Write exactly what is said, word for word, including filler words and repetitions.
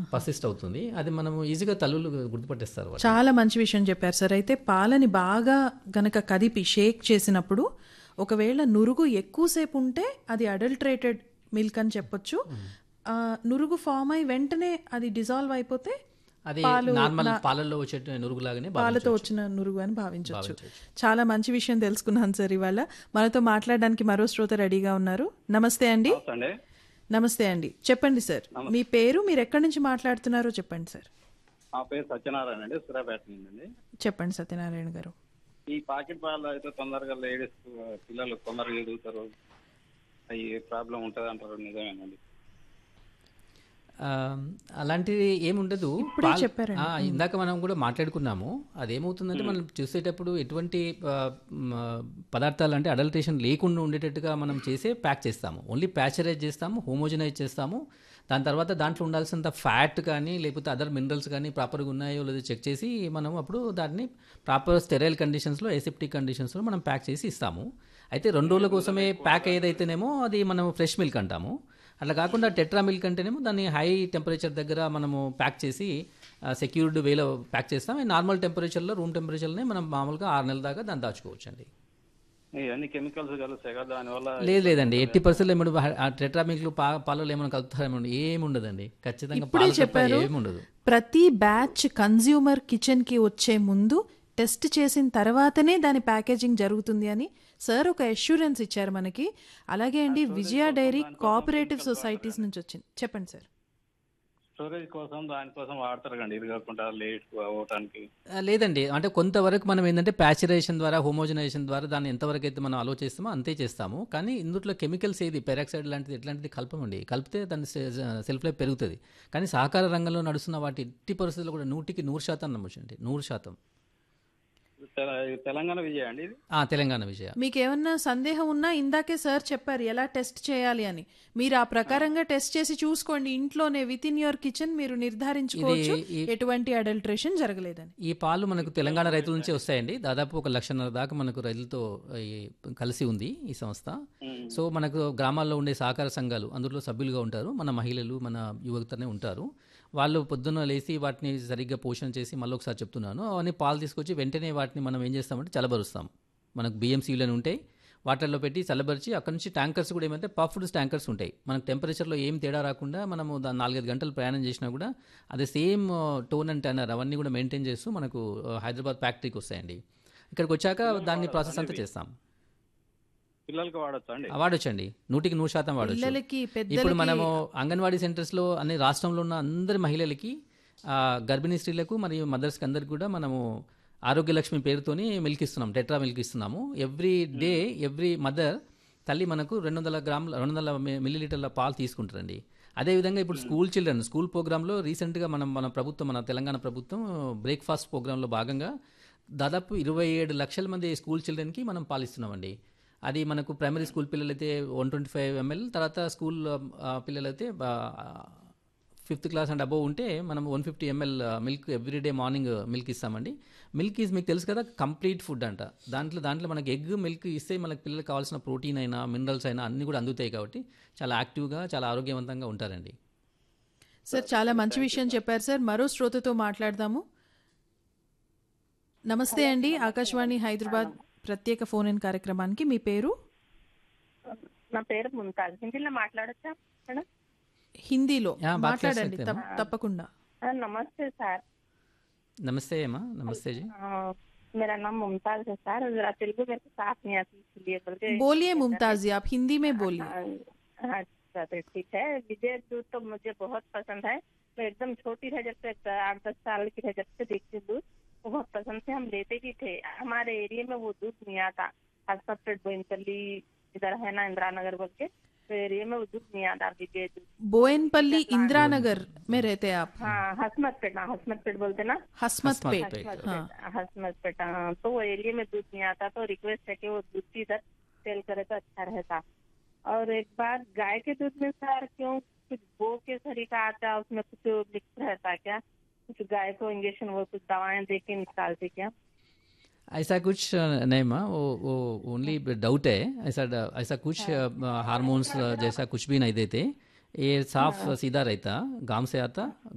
Persist అవుతుంది. అది మనము ఈజీగా తల్లులు గుర్తుపట్టేస్తారు వాటిని. చాలా మంచి విషయం చెప్పారు సార్. అయితే పాలని బాగా గనక కదిపి షేక్ చేసినప్పుడు ఒకవేళ నురుగు ఎక్కువసేపు ఉంటే అది అడల్ట్రేటెడ్ మిల్క్ అని చెప్పొచ్చు. ఆ, నురుగు ఫామ్ అయి వెంటనే అది డిజాల్వ్ అయిపోతే అది పాలు నార్మల్ నా- పాలల్లో వచ్చే నురుగులాగానే పాలతో భావించవచ్చు. వచ్చిన నురుగు అని భావించవచ్చు. భావించవచ్చు. చాలా మంచి విషయం తెలుసుకున్నాను సార్ ఇవాళ. మనతో మాట్లాడడానికి మరో శ్రోత రెడీగా ఉన్నారు. నమస్తే అండి. అండి నమస్తే అండి, చెప్పండి సార్. మీ పేరు, మీరు ఎక్కడి నుంచి మాట్లాడుతున్నారో చెప్పండి సార్. మా పేరు సత్యనారాయణ అండి, సూర్యాపేట నుండి. చెప్పండి సత్యనారాయణ గారు. ఈ పాకెట్ పాలు అయితే తొందరగా లేడీస్ పిల్లలు తొందరగా ఎదుగుతారు, అవి ప్రాబ్లం ఉంటుంది అంటారు, నిజమేనండి? ఆ, అలాంటిది ఏముండదు. ఇప్పుడే పాల్- చెప్పారండి. ఆ, ఇందాక మనం కూడా మాట్లాడుకున్నాము. అదేమవుతుందంటే మనం చూసేటప్పుడు ఎటువంటి ఆ, మ, పదార్థాలు అంటే అడల్టరేషన్ లేకుండా ఉండేటట్టుగా మనం చేసే ప్యాక్ చేస్తాము. ఓన్లీ ప్యాచరైజ్ చేస్తాము, హోమోజనైజ్ చేస్తాము. దాని తర్వాత దాంట్లో ఉండాల్సినంత ఫ్యాట్ కానీ లేకపోతే అదర్ మినరల్స్ కానీ ప్రాపర్గా ఉన్నాయో లేదో చెక్ చేసి మనం అప్పుడు దాన్ని ప్రాపర్ స్టెరైల్ కండిషన్స్లో, ఎసెప్టిక్ కండిషన్స్లో మనం ప్యాక్ చేసి ఇస్తాము. అయితే రెండు రోజుల కోసమే ప్యాక్ ఏదైతేనేమో అది మనం ఫ్రెష్ మిల్క్ అంటాము. అట్లా కాకుండా టెట్రా మిల్క్ అంటేనేమో దాన్ని హై టెంపరేచర్ దగ్గర మనము ప్యాక్ చేసి సెక్యూర్డ్ వేలో ప్యాక్ చేస్తాం. నార్మల్ టెంపరేచర్లో, రూమ్ టెంపరేచర్లోనే మనం మామూలుగా ఆరు నెలల దాకా దాన్ని దాచుకోవచ్చు అండి. ఇవన్నీ కెమికల్స్ కలుస్తాయి కదా, దానివల్ల లేదు లేదండి, ఎట్టి పర్సెంట్ ఏమో టెట్రా మిల్క్ పా పాలలో ఏమైనా కలుపుతారేమో ఏముండదండి. ఖచ్చితంగా ఇప్పుడే పాలు తప్ప చెప్పారు. ఏముండదు. ప్రతి బ్యాచ్ కన్జ్యూమర్ కిచెన్ కి వచ్చే ముందు టెస్ట్ చేసిన తర్వాతనే దాని ప్యాకేజింగ్ జరుగుతుంది అని సార్ ఒక అష్యూరెన్స్ ఇచ్చారు మనకి. అలాగే అండి, విజయ డైరీ కోఆపరేటివ్ సొసైటీస్ నుంచి వచ్చింది. చెప్పండి సార్. స్టోరేజ్ కోసం దానికోసం వాడతారు కండి, ఇది కాకుండా లేట్ అవటానికి. ఆ, లేదండి, అంటే కొంతవరకు మనం ఏంటంటే ప్యాచరైజేషన్ ద్వారా, హోమోజనైజేషన్ ద్వారా దాన్ని ఎంతవరకు అయితే మనం అలో చేస్తామో అంతే చేస్తాము. కానీ ఇందులో కెమికల్స్ ఏది పెరాక్సైడ్ లాంటిది ఎట్లాంటిది కలపమండి. కలిపితే దాని సెల్ఫ్ లైఫ్ పెరుగుతుంది. కానీ సహకార రంగంలో నడుస్తున్న వాటి ఎట్టి పరిస్థితుల్లో కూడా నూటికి నూరు శాతం నమ్మొచ్చండి, నూరు శాతం. తెల- తెలంగాణ విజయ అండి ఇది. ఆ, తెలంగాణ విజయ. మీకు ఏమన్నా సందేహం ఉన్నా ఇందాకే సార్ చెప్పారు ఎలా టెస్ట్ చేయాలి అని. మీరు ఆ ప్రకారంగా టెస్ట్ చేసి చూసుకోండి ఇంట్లోనే, విత్ ఇన్ యువర్ కిచెన్ మీరు నిర్ధారించుకోవచ్చు ఈ- ఎటువంటి అడల్ట్రేషన్ జరగలేదని. ఈ పాలు మనకు తెలంగాణ రైతుల నుంచే వస్తాయండి. దాదాపు ఒక లక్షన్నర దాకా మనకు రైతులతో ఈ కలిసి ఉంది ఈ సంస్థ. సో మనకు గ్రామాల్లో ఉండే సహకార సంఘాలు అందులో సభ్యులుగా ఉంటారు. మన మహిళలు, మన యువతనే ఉంటారు. వాళ్ళు పొద్దున్న లేచి వాటిని సరిగ్గా పోషణ చేసి, మళ్ళీ ఒకసారి చెప్తున్నాను, అవన్నీ పాలు తీసుకొచ్చి వెంటనే వాటిని మనం ఏం చేస్తామంటే చల్లబరుస్తాం. మనకు బిఎంసీలను ఉంటాయి, వాటర్లో పెట్టి చల్లబరిచి అక్కడ నుంచి ట్యాంకర్స్ కూడా ఏమంటే పఫ్డ్ ట్యాంకర్స్ ఉంటాయి. మనకు టెంపరేచర్లో ఏం తేడా రాకుండా మనము దాన్ని నాలుగైదు గంటలు ప్రయాణం చేసినా కూడా అదే సేమ్ టోన్ అండ్ టెనర్ అవన్నీ కూడా మెయింటైన్ చేస్తూ మనకు ఆ, హైదరాబాద్ ఫ్యాక్టరీకి వస్తాయండి. ఇక్కడికి వచ్చాక దాన్ని ప్రాసెస్ అంతా చేస్తాం. పిల్లలకి వాడచ్చా అండి? వాడొచ్చండి, నూటికి నూరు శాతం వాడొచ్చు. పిల్లలకి, ఇప్పుడు పెద్దలకి మనము అంగన్వాడీ సెంటర్స్లో అన్ని రాష్ట్రంలో ఉన్న అందరి మహిళలకి, ఆ, గర్భిణీ స్త్రీలకు మరియు మదర్స్కి అందరికి కూడా మనము ఆరోగ్య లక్ష్మి పేరుతోని మిల్క్ ఇస్తున్నాం, టెట్రా మిల్క్ ఇస్తున్నాము. ఎవ్రీ డే ఎవ్రీ మదర్ తల్లి మనకు రెండు వందల గ్రాముల రెండు వందల మిల్లీ లీటర్ల పాలు తీసుకుంటారండి. అదేవిధంగా ఇప్పుడు స్కూల్ చిల్డ్రన్ స్కూల్ ప్రోగ్రాంలో రీసెంట్గా మనం మన ప్రభుత్వం, మన తెలంగాణ ప్రభుత్వం బ్రేక్ఫాస్ట్ ప్రోగ్రాంలో భాగంగా దాదాపు ఇరవై ఏడు లక్షల మంది స్కూల్ చిల్డ్రన్కి మనం పాలిస్తున్నామండి. అది మనకు ప్రైమరీ స్కూల్ పిల్లలైతే వన్ ట్వంటీ ఫైవ్ ఎంఎల్, తర్వాత స్కూల్ ఆ, పిల్లలైతే ఫిఫ్త్ క్లాస్ అండ్ అబోవ్ ఉంటే మనం one fifty ML milk everyday morning milk ఇస్తామండి. మిల్క్ ఈజ్ మీకు తెలుసు కదా కంప్లీట్ ఫుడ్ అంట. దాంట్లో దాంట్లో మనకి ఎగ్ మిల్క్ ఇస్తే మనకి పిల్లలకు కావాల్సిన ప్రోటీన్ అయినా మినరల్స్ అయినా అన్నీ కూడా అందుతాయి. కాబట్టి చాలా యాక్టివ్గా, చాలా ఆరోగ్యవంతంగా ఉంటారండి. సార్ చాలా మంచి విషయం చెప్పారు సార్. మరో శ్రోతతో మాట్లాడదాము. నమస్తే అండి, ఆకాశవాణి హైదరాబాద్ ప్రత్యేక ఫోన్ ఇన్ కార్యక్రమానికి మీ పేరు? నా పేరు ముంతాజ్. హిందీలో మాట్లాడచ్చా మేడం? హిందీలో యా, బాత్ మాట్లాడండి, చేస్తే తప్- తప్పకుండా. हाँ, नमस्ते सर। నమస్తే అమ్మా. నమస్తే జీ. आ, मेरा नाम मुमताज है सर। जरा तेलुगु मेरे को साफ नहीं आती, इसलिए बोल के बोलिए मुमताज जी, आप हिंदी में बोलिए. हाँ, अच्छा तो ठीक है। विजय दूध तो मुझे बहुत पसंद है। मैं एकदम छोटी रह जब से आठ दस साल की रह जब से देखती दूध वो बहुत पसंद से हम लेते भी थे। हमारे एरिया में वो दूध नहीं आता। हसपत बोइनपल्ली इधर है ना, इंदिरा नगर बोल के, तो एरिया में वो दूध नहीं आता विजय दूध। बोयनपल्ली इंदिरा नगर में रहते हैं आप? हाँ, हसमत पेट, हाँ हसमत पेट बोलते ना, हसमत हसमत पेट. पेट. हाँ, हसमत पेट। हाँ, तो वो एरिया में दूध नहीं आता, तो रिक्वेस्ट है कि वो दूध भी इधर सेल करे तो अच्छा रहता। और एक बार गाय के दूध में सर क्यों कुछ गो के तरीका आता, उसमें कुछ मिक्स रहता क्या? कुछ गाय को इंजेक्शन वो कुछ दवाएं दे के निकालते क्या? ऐसा कुछ नहीं माँ, वो वो ओनली डाउट है. ऐसा ऐसा कुछ हार्मोन्स जैसा कुछ भी नहीं देते. ये साफ सीधा रहता, गांव से आता,